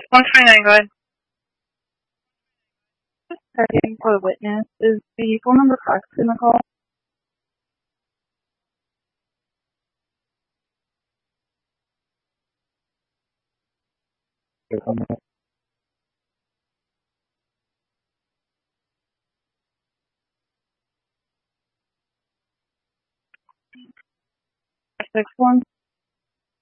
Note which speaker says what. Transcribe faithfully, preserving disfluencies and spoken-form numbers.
Speaker 1: one twenty-nine, go ahead. Checking for the witness. Is the phone number correct in the call? Six one.